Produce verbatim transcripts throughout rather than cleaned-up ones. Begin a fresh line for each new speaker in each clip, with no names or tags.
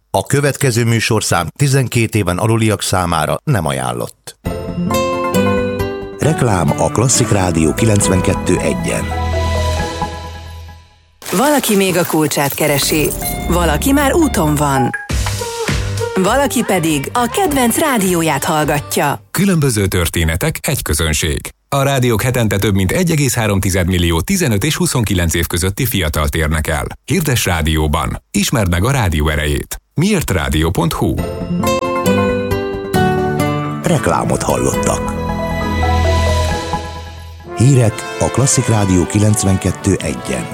A következő műsorszám tizenkét éven aluliak számára nem ajánlott. Reklám a Klasszik Rádió kilencvenkettő egyen.
Valaki még a kulcsát keresi, valaki már úton van, valaki pedig a kedvenc rádióját hallgatja.
Különböző történetek, egy közönség. A rádiók hetente több mint egy egész három millió tizenöt és huszonkilenc év közötti fiatalt érnek el. Hirdess rádióban. Ismerd meg a rádió erejét. miért rádió pont hu.
Reklámot hallottak. Hírek a Klasszik Rádió kilencvenkettő egyen.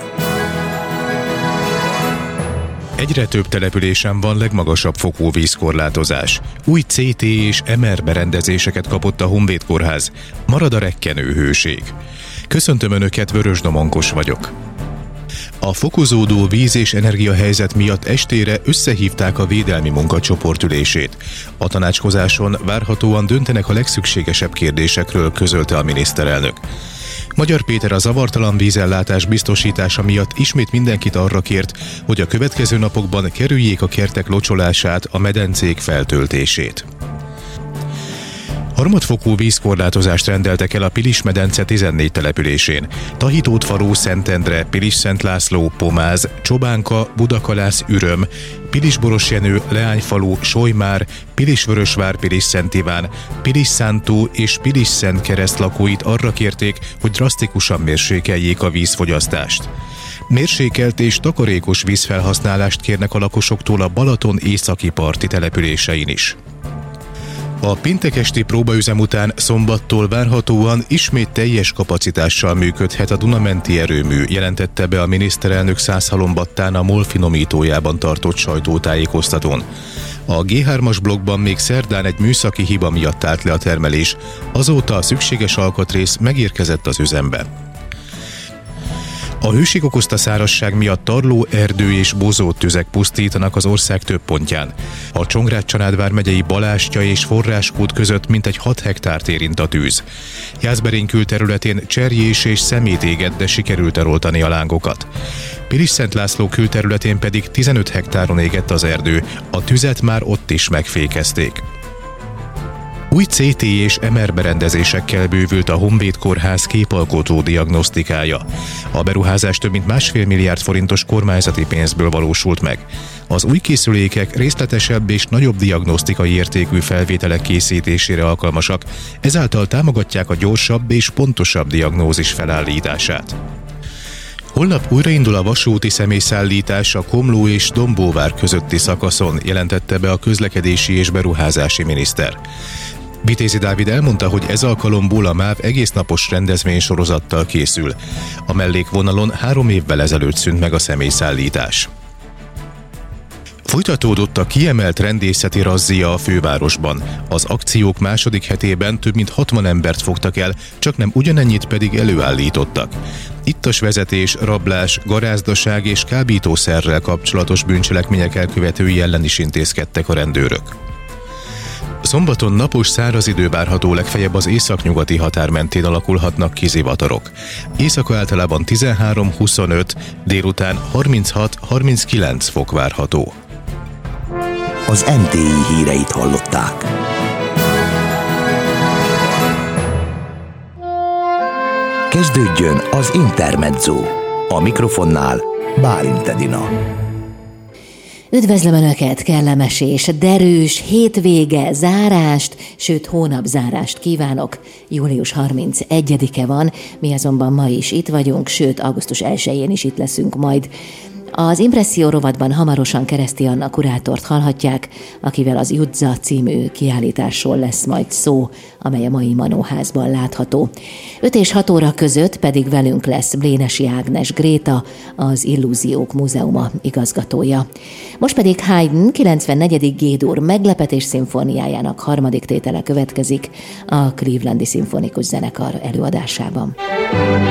Egyre több településen van legmagasabb fokú vízkorlátozás. Új cé té és em er berendezéseket kapott a Honvéd Kórház. Marad a rekkenő hőség. Köszöntöm Önöket, Vörös Domonkos vagyok. A fokozódó víz- és energiahelyzet miatt estére összehívták a védelmi munkacsoport ülését. A tanácskozáson várhatóan döntenek a legszükségesebb kérdésekről, közölte a miniszterelnök. Magyar Péter a zavartalan vízellátás biztosítása miatt ismét mindenkit arra kért, hogy a következő napokban kerüljék a kertek locsolását, a medencék feltöltését. Harmadfokú vízkorlátozást rendeltek el a Pilis-medence tizennégy településén. Tahitótfalu, Szentendre, Pilis-Szent László, Pomáz, Csobánka, Budakalász, Üröm, Pilis-Borosjenő, Leányfalu, Solymár, Pilis-Vörösvár, Pilis-Szent Iván, Pilis-Szántó és Pilis-Szent Kereszt lakóit arra kérték, hogy drasztikusan mérsékeljék a vízfogyasztást. Mérsékelt és takarékos vízfelhasználást kérnek a lakosoktól a Balaton északi parti településein is. A péntek esti próbaüzem után szombattól várhatóan ismét teljes kapacitással működhet a Dunamenti erőmű, jelentette be a miniszterelnök Szászhalombattán a MOL finomítójában tartott sajtótájékoztatón. A gé hármas blokkban még szerdán egy műszaki hiba miatt állt le a termelés, azóta a szükséges alkatrész megérkezett az üzembe. A hőség okozta szárazság miatt tarló, erdő és bozóttüzek pusztítanak az ország több pontján. A Csongrád-Csanád vármegyei Balástya és Forráskút között mintegy hat hektárt érint a tűz. Jászberény külterületén cserjés és szemét égett, de sikerült eloltani a lángokat. Pilis-Szent László külterületén pedig tizenöt hektáron égett az erdő, a tüzet már ott is megfékezték. Új cé té és em er berendezésekkel bővült a Honvéd Kórház képalkotó diagnosztikája. A beruházás több mint másfél milliárd forintos kormányzati pénzből valósult meg. Az új készülékek részletesebb és nagyobb diagnosztikai értékű felvételek készítésére alkalmasak, ezáltal támogatják a gyorsabb és pontosabb diagnózis felállítását. Holnap újraindul a vasúti személyszállítás a Komló és Dombóvár közötti szakaszon, jelentette be a közlekedési és beruházási miniszter. Vitézi Dávid elmondta, hogy ez alkalomból a MÁV egésznapos rendezvénysorozattal készül. A mellékvonalon három évvel ezelőtt szűnt meg a személyszállítás. Folytatódott a kiemelt rendészeti razzia a fővárosban. Az akciók második hetében több mint hatvan embert fogtak el, csaknem ugyanennyit pedig előállítottak. Ittasvezetés, rablás, garázdaság és kábítószerrel kapcsolatos bűncselekmények elkövetői ellen is intézkedtek a rendőrök. Szombaton napos száraz idő várható, legfeljebb az északnyugati határ mentén alakulhatnak ki zivatarok. Éjszaka általában tizenhárom-huszonöt, délután harminchat-harminckilenc fok várható.
Az em té i híreit hallották. Kezdődjön az Intermezzo. A mikrofonnál Bálint Edina.
Üdvözlöm Önöket, kellemes és derűs hétvége zárást, sőt hónapzárást kívánok. július harmincegyedike van, mi azonban ma is itt vagyunk, sőt augusztus elsején is itt leszünk majd. Az Impresszió rovatban hamarosan Kereszti Anna kurátort hallhatják, akivel az Judza című kiállításról lesz majd szó, amely a mai Manóházban látható. öt és hat óra között pedig velünk lesz Blénesi Ágnes Gréta, az Illúziók Múzeuma igazgatója. Most pedig Haydn kilencvennegyedik G-dur meglepetés szimfóniájának harmadik tétele következik a Clevelandi Szimfonikus Zenekar előadásában.